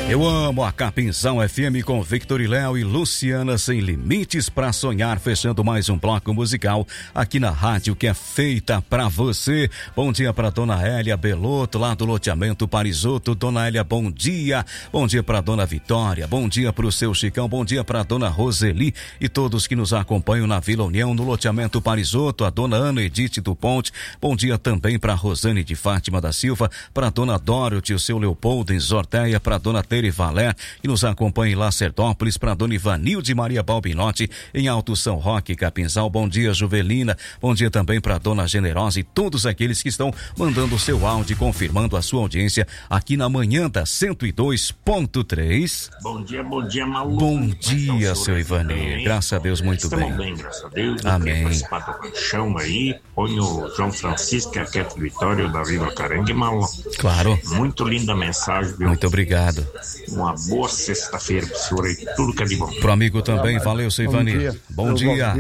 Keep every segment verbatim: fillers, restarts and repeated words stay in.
Eu amo a Capinzal F M com Victor e Léo e Luciana Sem Limites pra sonhar, fechando mais um bloco musical aqui na rádio que é feita pra você. Bom dia pra dona Hélia Belotto, lá do loteamento Parisotto. Dona Hélia, bom dia. Bom dia pra dona Vitória, bom dia pro seu Chicão, bom dia pra dona Roseli e todos que nos acompanham na Vila União, no loteamento Parisotto. A dona Ana Edith do Ponte, bom dia também pra Rosane de Fátima da Silva, pra dona Dorothy, o seu Leopoldo em Zorteia, pra dona Tere Valer, que nos acompanha em Lacerdópolis, para dona Ivanilde Maria Balbinotti, em Alto São Roque, Capinzal. Bom dia, Juvelina. Bom dia também para dona Generosa e todos aqueles que estão mandando o seu áudio, confirmando a sua audiência aqui na manhã da cento e dois ponto três. Bom dia, bom dia, Malu. Bom dia, seu Ivanir. Graças a Deus, muito Estamos bem. bem, graças a Deus. Amém. Participar do Ranchão aí. Põe o João Francisco, que é a Quete Vitória, da Viva Carangue, Malu. Claro. Muito linda mensagem, viu? Muito obrigado. Uma boa sexta-feira pro senhor aí, tudo que é de bom. Pro amigo também, valeu, seu Ivanir. Bom dia.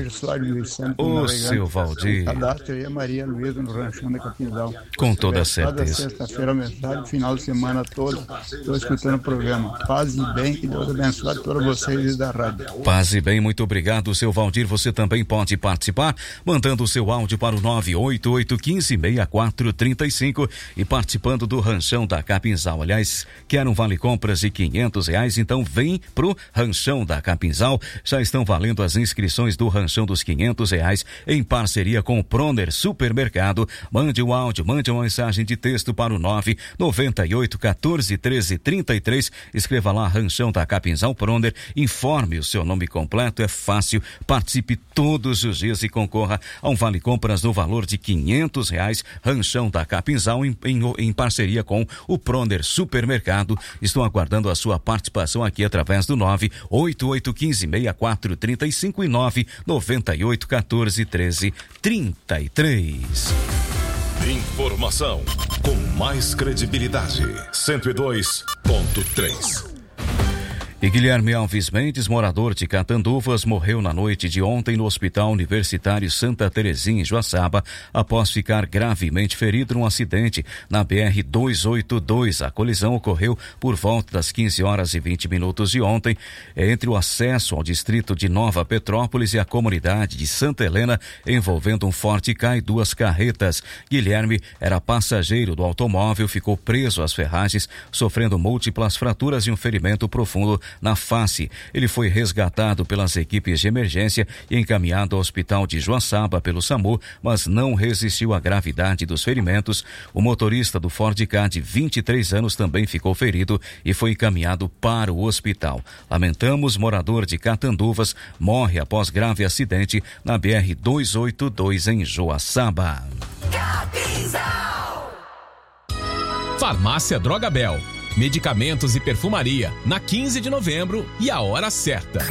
Ô, seu Valdir. Cadastro aí a Maria Luísa no Ranchão da Capinzal. Com toda Cada certeza. sexta-feira mensagem, final de semana todo. Estou escutando o programa. Paz e bem, que Deus abençoe a todos vocês da rádio. Paz e bem, muito obrigado, seu Valdir. Você também pode participar, mandando o seu áudio para o nove oito oito um cinco, seis quatro três cinco e participando do Ranchão da Capinzal. Aliás, quer um vale compras de quinhentos reais? Então vem pro Ranchão da Capinzal. Já estão valendo as inscrições do Ranchão dos quinhentos reais em parceria com o Proner Supermercado. Mande um áudio, mande uma mensagem de texto para o nove nove oito um quatro um três três três. Escreva lá Ranchão da Capinzal Proner. Informe o seu nome completo, é fácil. Participe todos os dias e concorra a um vale compras no valor de quinhentos reais. Ranchão da Capinzal em, em, em parceria com o Proner Supermercado. Estou aguardando a sua participação aqui através do nove oito oito um cinco, seis quatro três cinco e nove nove oito um quatro três três três. Informação com mais credibilidade. cento e dois ponto três. E Guilherme Alves Mendes, morador de Catanduvas, morreu na noite de ontem no Hospital Universitário Santa Terezinha, em Joaçaba, após ficar gravemente ferido num acidente na B R duzentos e oitenta e dois. A colisão ocorreu por volta das quinze horas e vinte minutos de ontem, entre o acesso ao distrito de Nova Petrópolis e a comunidade de Santa Helena, envolvendo um Ford Ka e duas carretas. Guilherme era passageiro do automóvel, ficou preso às ferragens, sofrendo múltiplas fraturas e um ferimento profundo na face. Ele foi resgatado pelas equipes de emergência e encaminhado ao hospital de Joaçaba pelo SAMU, mas não resistiu à gravidade dos ferimentos. O motorista do Ford Ka de vinte e três anos também ficou ferido e foi encaminhado para o hospital. Lamentamos, morador de Catanduvas morre após grave acidente na B R duzentos e oitenta e dois em Joaçaba. Capinzal. Farmácia Drogabel. Medicamentos e perfumaria, na quinze de novembro e a hora certa.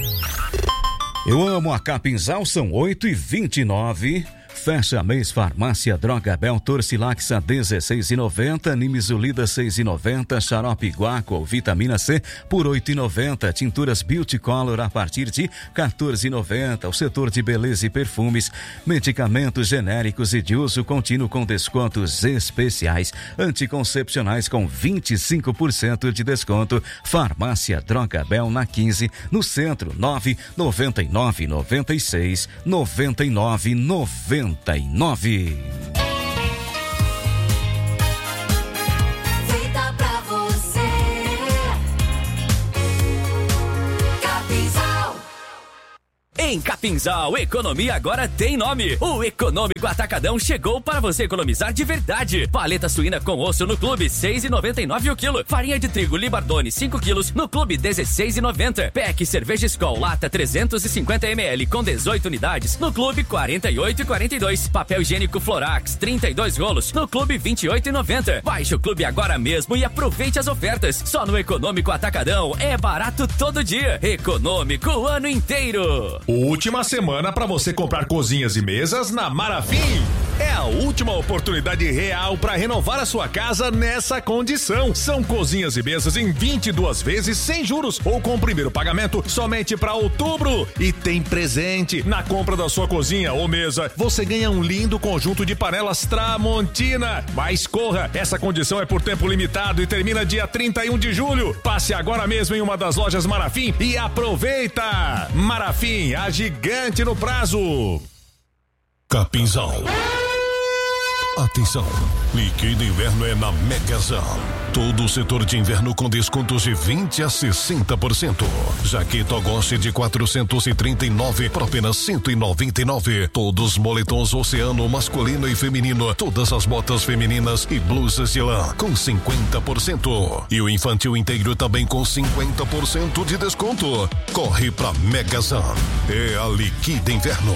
Eu amo a Capinzal, são oito e vinte e nove. Fecha mês Farmácia Drogabel, Torcilaxa dezesseis e noventa, Nimizolida seis e noventa, Xarope Guaco, Vitamina C por oito e noventa, Tinturas Beauty Color a partir de quatorze e noventa. O setor de beleza e perfumes, medicamentos genéricos e de uso contínuo com descontos especiais, anticoncepcionais com vinte e cinco por cento de desconto. Farmácia Drogabel na quinze, no centro, nove noventa e nove, noventa e seis, noventa e nove, noventa e nove. Feita pra você. Capinzal. Em Capinzal, economia agora tem nome. O Econômico Atacadão chegou para você economizar de verdade. Paleta suína com osso no Clube, seis e noventa e nove o quilo. Farinha de trigo Libardone, cinco quilos, no Clube, dezesseis e noventa. Pack cerveja Skol lata trezentos e cinquenta mililitros com dezoito unidades, no Clube, quarenta e oito e quarenta e dois. Papel higiênico Florax, trinta e dois rolos, no Clube, vinte e oito e noventa. Baixe o Clube agora mesmo e aproveite as ofertas. Só no Econômico Atacadão é barato todo dia. Econômico o ano inteiro. Última semana para você comprar cozinhas e mesas na Marafim. É a última oportunidade real para renovar a sua casa nessa condição. São cozinhas e mesas em vinte e duas vezes sem juros ou com o primeiro pagamento somente para outubro. E tem presente. Na compra da sua cozinha ou mesa, você ganha um lindo conjunto de panelas Tramontina. Mas corra, essa condição é por tempo limitado e termina dia trinta e um de julho. Passe agora mesmo em uma das lojas Marafim e aproveita. Marafim, a gigante no prazo. Capinzal. Atenção, liquida inverno é na Megazão. Todo o setor de inverno com descontos de vinte a sessenta por cento. Jaqueta Ogoste de quatrocentos e trinta e nove por apenas cento e noventa e nove. Todos moletons Oceano masculino e feminino. Todas as botas femininas e blusas de lã com cinquenta por cento. E o infantil inteiro também com cinquenta por cento de desconto. Corre pra Megazão. É a liquida inverno.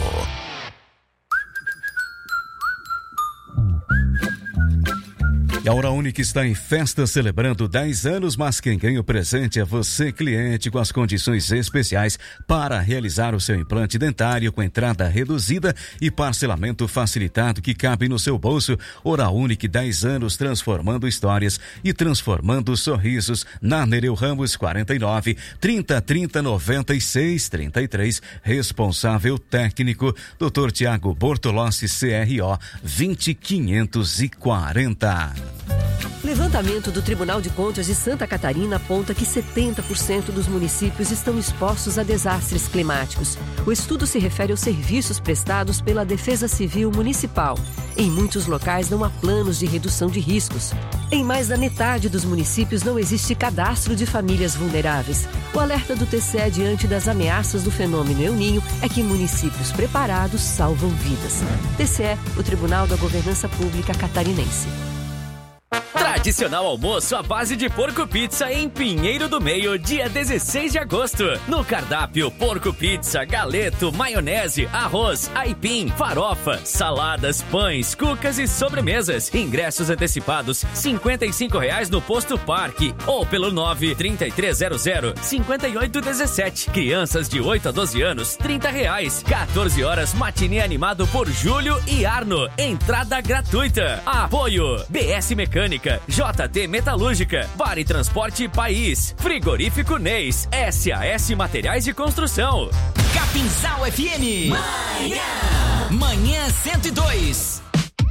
E a Hora Única está em festa celebrando dez anos, mas quem ganha o presente é você, cliente, com as condições especiais para realizar o seu implante dentário com entrada reduzida e parcelamento facilitado que cabe no seu bolso. Hora Única, dez anos transformando histórias e transformando sorrisos. Na Nereu Ramos, quarenta e nove, trinta, trinta, noventa e seis, trinta e três. Responsável técnico, doutor Tiago Bortolossi, C R O vinte quinhentos e quarenta. Levantamento do Tribunal de Contas de Santa Catarina aponta que setenta por cento dos municípios estão expostos a desastres climáticos. O estudo se refere aos serviços prestados pela Defesa Civil Municipal. Em muitos locais não há planos de redução de riscos. Em mais da metade dos municípios não existe cadastro de famílias vulneráveis. O alerta do T C E diante das ameaças do fenômeno El Niño é que municípios preparados salvam vidas. T C E, o Tribunal da Governança Pública Catarinense. Tradicional almoço à base de porco pizza em Pinheiro do Meio, dia dezesseis de agosto. No cardápio, porco pizza, galeto, maionese, arroz, aipim, farofa, saladas, pães, cucas e sobremesas. Ingressos antecipados, cinquenta e cinco reais no Posto Parque ou pelo nove, trinta e três zero zero, cinquenta e oito dezessete. Crianças de oito a doze anos, trinta reais. quatorze horas, matinê animado por Júlio e Arno. Entrada gratuita. Apoio B S Mecânica, J T Metalúrgica, Bar e Transporte País, Frigorífico Neis, S A S Materiais de Construção. Capinzal F M. Manhã. Manhã cento e dois.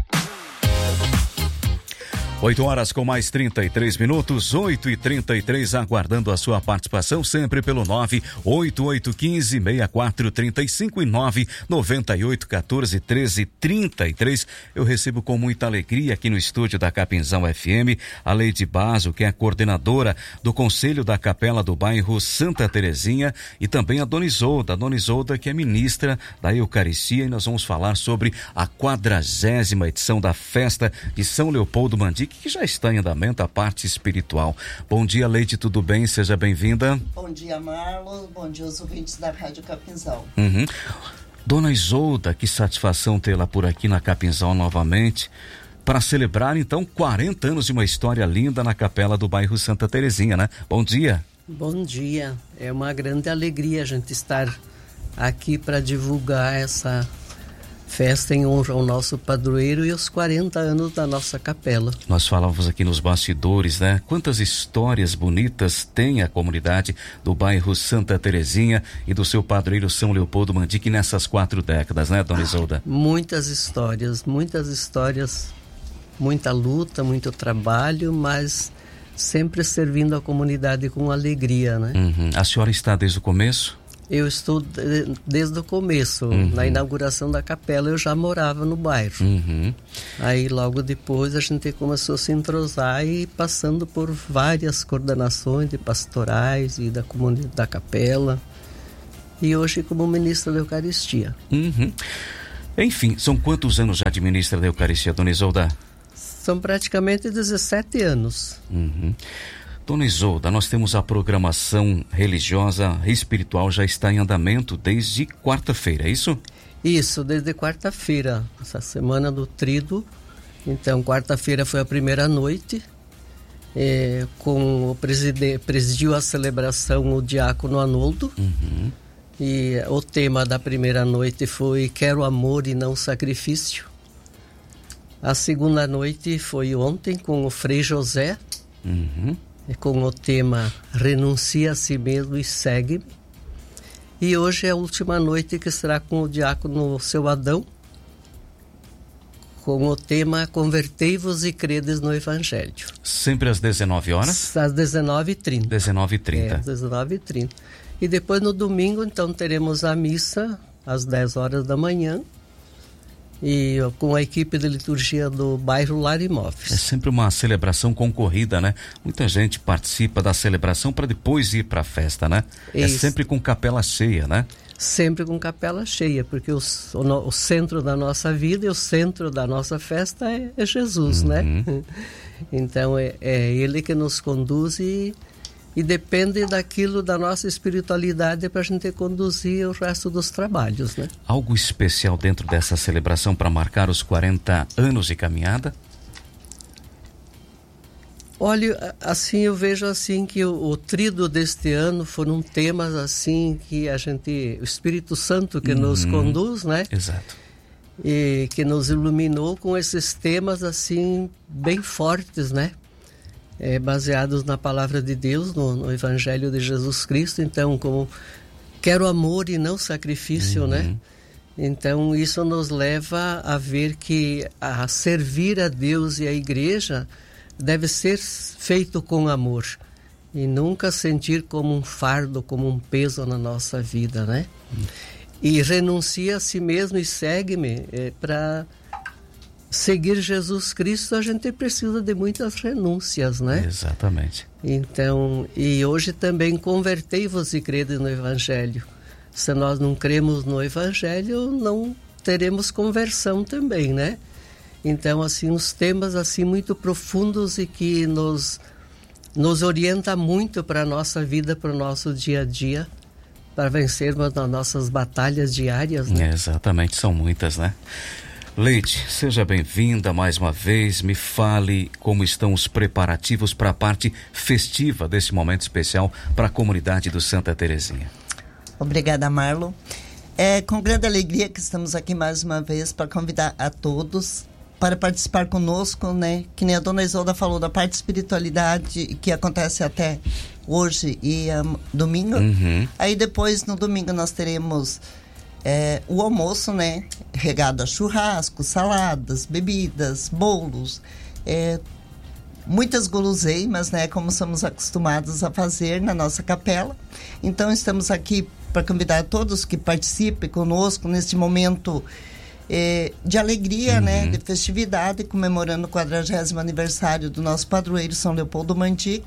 oito horas com mais trinta e três minutos, oito e trinta e três, aguardando a sua participação sempre pelo nove oito oito um cinco, seis quatro três cinco e nove nove oito um quatro um três trinta e três. Eu recebo com muita alegria aqui no estúdio da Capinzal F M a Leide Basso, que é a coordenadora do Conselho da Capela do bairro Santa Terezinha, e também a Dona Isolda, a Dona Isolda, que é ministra da Eucaristia, e nós vamos falar sobre a quadragésima edição da festa de São Leopoldo Mandique, que já está em andamento a parte espiritual. Bom dia, Leide, tudo bem? Seja bem-vinda. Bom dia, Marlos. Bom dia aos ouvintes da Rádio Capinzal. Uhum. Dona Isolda, que satisfação tê-la por aqui na Capinzal novamente, para celebrar, então, quarenta anos de uma história linda na capela do bairro Santa Terezinha, né? Bom dia. Bom dia. É uma grande alegria a gente estar aqui para divulgar essa festa em honra ao nosso padroeiro e os quarenta anos da nossa capela. Nós falávamos aqui nos bastidores, né? Quantas histórias bonitas tem a comunidade do bairro Santa Terezinha e do seu padroeiro São Leopoldo Mandique nessas quatro décadas, né, Dona Isolda? Muitas histórias, muitas histórias, muita luta, muito trabalho, mas sempre servindo a comunidade com alegria, né? Uhum. A senhora está desde o começo? Eu estou de, desde o começo. Uhum. Na inauguração da capela eu já morava no bairro. Uhum. Aí logo depois a gente começou a se entrosar e passando por várias coordenações de pastorais e da comunidade da capela. E hoje como ministra da Eucaristia. Uhum. Enfim, são quantos anos já de ministra da Eucaristia, Dona Isolda? São praticamente dezessete anos. Uhum. Dona Isolda, nós temos a programação religiosa espiritual, já está em andamento desde quarta-feira, é isso? Isso, desde quarta-feira, essa semana do Tríduo. Então, quarta-feira foi a primeira noite, é, com o preside, presidiu a celebração o diácono Anoldo. Uhum. E o tema da primeira noite foi Quero Amor e Não Sacrifício. A segunda noite foi ontem com o Frei José, uhum. com o tema Renuncia a si mesmo e segue-me. E hoje é a última noite, que será com o diácono Seu Adão, com o tema Convertei-vos e credes no Evangelho. Sempre às dezenove horas? Às dezenove e trinta. dezenove e trinta. É, às dezenove e trinta. E depois no domingo, então, teremos a missa às dez horas da manhã, e com a equipe de liturgia do bairro Lar Imóveis. É sempre uma celebração concorrida, né? Muita gente participa da celebração para depois ir para a festa, né? Isso. É sempre com capela cheia, né? Sempre com capela cheia, porque o, o, o centro da nossa vida e o centro da nossa festa é, é Jesus, uhum. né? Então é, é Ele que nos conduz e, e depende daquilo, da nossa espiritualidade, para a gente conduzir o resto dos trabalhos, né? Algo especial dentro dessa celebração para marcar os quarenta anos de caminhada? Olha, assim, eu vejo assim que o, o tríduo deste ano foram temas assim que a gente, o Espírito Santo que uhum. nos conduz, né? Exato. E que nos iluminou com esses temas assim bem fortes, né? É, baseados na palavra de Deus, no, no Evangelho de Jesus Cristo. Então, como quero amor e não sacrifício, uhum. né? Então, isso nos leva a ver que a servir a Deus e a igreja deve ser feito com amor e nunca sentir como um fardo, como um peso na nossa vida, né? Uhum. E renuncia a si mesmo e segue-me. É, para seguir Jesus Cristo, a gente precisa de muitas renúncias, né? Exatamente. Então, e hoje também convertei-vos e credes no Evangelho. Se nós não cremos no Evangelho, não teremos conversão também, né? Então, assim, uns temas assim muito profundos e que nos, nos orienta muito para a nossa vida, para o nosso dia a dia, para vencermos nas nossas batalhas diárias, né? É, exatamente, são muitas, né? Leite, seja bem-vinda mais uma vez. Me fale como estão os preparativos para a parte festiva desse momento especial para a comunidade do Santa Terezinha. Obrigada, Marlon. É com grande alegria que estamos aqui mais uma vez para convidar a todos para participar conosco, né? Que nem a dona Isolda falou da parte de espiritualidade que acontece até hoje e um, domingo. Uhum. Aí depois, no domingo, nós teremos É, o almoço, né, regado a churrasco, saladas, bebidas, bolos, é, muitas guloseimas, né, como somos acostumados a fazer na nossa capela. Então estamos aqui para convidar todos que participem conosco neste momento é, de alegria, uhum. né, de festividade, comemorando o quadragésimo aniversário do nosso padroeiro São Leopoldo Mandic.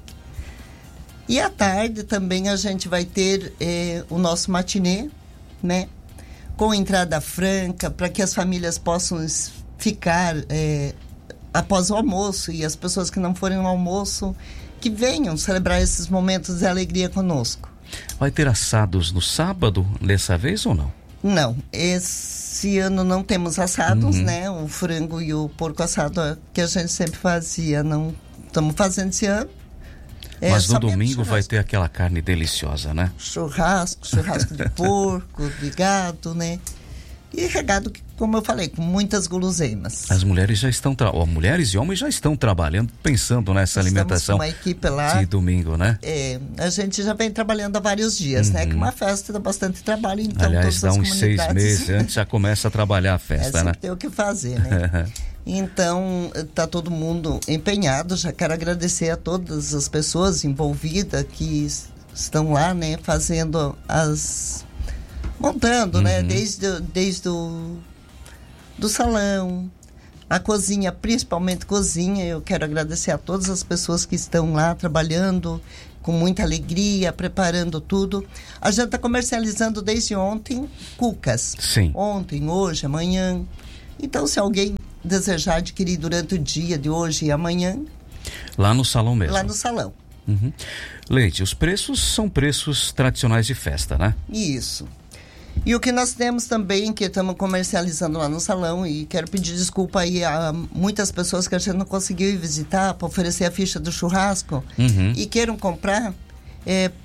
E à tarde também a gente vai ter é, o nosso matinê, né, com entrada franca, para que as famílias possam ficar é, após o almoço, e as pessoas que não forem ao almoço, que venham celebrar esses momentos de alegria conosco. Vai ter assados no sábado, dessa vez ou não? Não, esse ano não temos assados, uhum. né? O frango e o porco assado que a gente sempre fazia, não estamos fazendo esse ano. É, mas no domingo vai ter aquela carne deliciosa, né? Churrasco, churrasco de porco, de gado, né? E regado, como eu falei, com muitas guloseimas. As mulheres já estão, tra... oh, mulheres e homens já estão trabalhando, pensando nessa Estamos alimentação. Com uma equipe lá. De domingo, né? É, a gente já vem trabalhando há vários dias, uhum. né? Que uma festa dá bastante trabalho, então. Aliás, todas dá as uns comunidades... seis meses antes já começa a trabalhar a festa, é, né? Tem o que fazer, né? Então, está todo mundo empenhado. Já quero agradecer a todas as pessoas envolvidas que estão lá, né, fazendo as... montando, uhum. né, desde, desde o do salão, a cozinha, principalmente cozinha. Eu quero agradecer a todas as pessoas que estão lá trabalhando com muita alegria, preparando tudo. A gente está comercializando desde ontem cucas. Sim. Ontem, hoje, amanhã. Então, se alguém desejar adquirir durante o dia de hoje e amanhã... Lá no salão mesmo? Lá no salão. Uhum. Leite, os preços são preços tradicionais de festa, né? Isso. E o que nós temos também, que estamos comercializando lá no salão, e quero pedir desculpa aí a muitas pessoas que a gente não conseguiu ir visitar para oferecer a ficha do churrasco, uhum. e queiram comprar, é,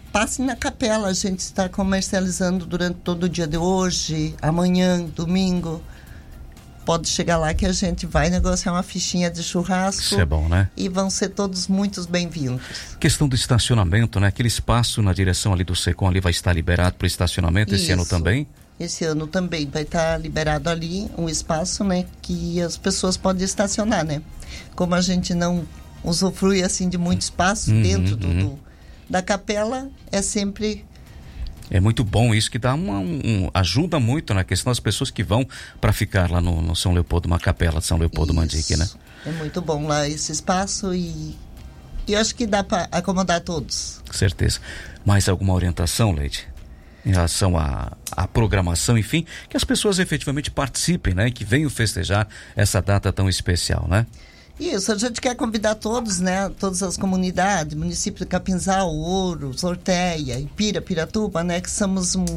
passe na capela, a gente está comercializando durante todo o dia de hoje, amanhã, domingo. Pode chegar lá que a gente vai negociar uma fichinha de churrasco. Isso é bom, né? E vão ser todos muito bem-vindos. Questão do estacionamento, né? Aquele espaço na direção ali do Secom ali vai estar liberado para o estacionamento esse Isso. ano também? Esse ano também vai estar liberado ali um espaço, né? Que as pessoas podem estacionar, né? Como a gente não usufrui assim de muito espaço uhum, dentro do, uhum. do, da capela, é sempre... É muito bom isso, que dá uma, um, ajuda muito na questão das pessoas que vão para ficar lá no, no São Leopoldo, uma capela de São Leopoldo Mandique, né? É muito bom lá esse espaço e, e eu acho que dá para acomodar todos. Certeza. Mais alguma orientação, Leide? Em relação à, à programação, enfim, que as pessoas efetivamente participem, né? E que venham festejar essa data tão especial, né? Isso, a gente quer convidar todos, né? Todas as comunidades, município de Capinzal, Ouro, Sorteia, Ipira, Piratuba, né? Que somos um...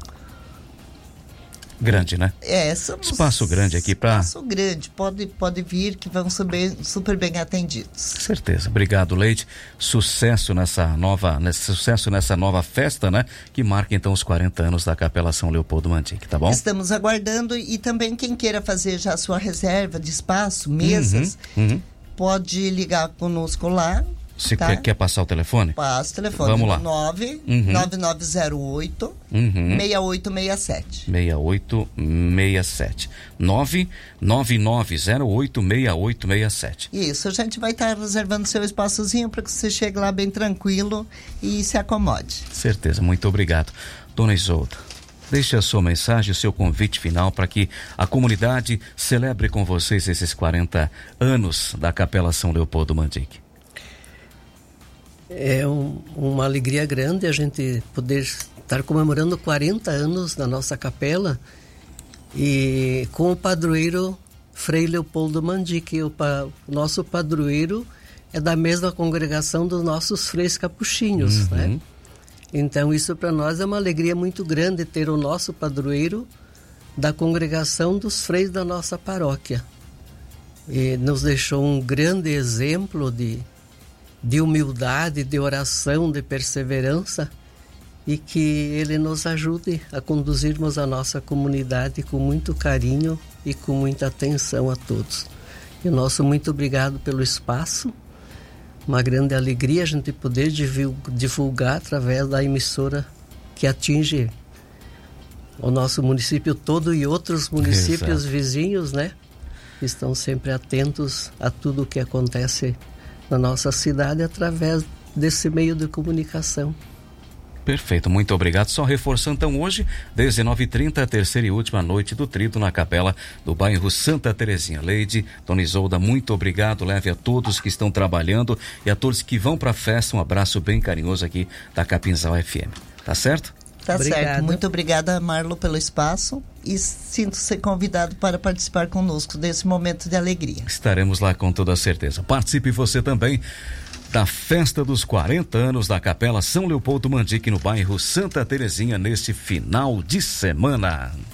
Grande, né? É, somos... Espaço grande aqui para... Espaço grande, pode, pode vir que vão ser bem, super bem atendidos. Certeza. Obrigado, Leide. Sucesso nessa nova, nesse, sucesso nessa nova festa, né? Que marca então os quarenta anos da Capela São Leopoldo Mandique, tá bom? Estamos aguardando e também quem queira fazer já a sua reserva de espaço, mesas, uhum, uhum. pode ligar conosco lá. Você tá? quer, quer passar o telefone? Passa o telefone. Vamos lá. nove nove nove zero oito seis oito seis sete. seis oito seis sete. nove nove nove zero oito seis oito seis sete. Isso, a gente vai estar reservando seu espaçozinho para que você chegue lá bem tranquilo e se acomode. Certeza, muito obrigado. Dona Isolda, deixe a sua mensagem, o seu convite final para que a comunidade celebre com vocês esses quarenta anos da Capela São Leopoldo Mandique. É um, uma alegria grande a gente poder estar comemorando quarenta anos da nossa capela e com o padroeiro Frei Leopoldo Mandique. O, pa, o nosso padroeiro é da mesma congregação dos nossos freis capuchinhos, uhum. né? Então isso para nós é uma alegria muito grande ter o nosso padroeiro da congregação dos freis da nossa paróquia. E nos deixou um grande exemplo de de humildade, de oração, de perseverança e que ele nos ajude a conduzirmos a nossa comunidade com muito carinho e com muita atenção a todos. E o nosso muito obrigado pelo espaço, uma grande alegria a gente poder divulgar através da emissora que atinge o nosso município todo e outros municípios Exato. Vizinhos, né? Que estão sempre atentos a tudo o que acontece na nossa cidade através desse meio de comunicação. Perfeito, muito obrigado. Só reforçando então hoje, dezenove e trinta, terceira e última noite do Trito na Capela do bairro Santa Terezinha. Leide, Dona Isolda, muito obrigado. Leve a todos que estão trabalhando e a todos que vão para a festa um abraço bem carinhoso aqui da Capinzal F M. Tá certo? Tá Obrigada. certo. Muito obrigada, Marlo, pelo espaço e sinto-se convidado para participar conosco desse momento de alegria. Estaremos lá com toda certeza. Participe você também da festa dos quarenta anos da Capela São Leopoldo Mandique no bairro Santa Terezinha neste final de semana.